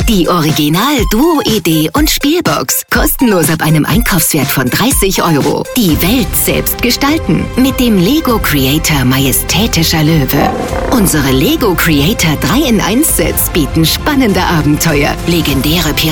Die Original-Duo-Idee und Spielbox. Kostenlos ab einem Einkaufswert von 30 €. Die Welt selbst gestalten. Mit dem Lego Creator Majestätischer Löwe. Unsere Lego Creator 3-in-1 Sets bieten spannende Abenteuer, legendäre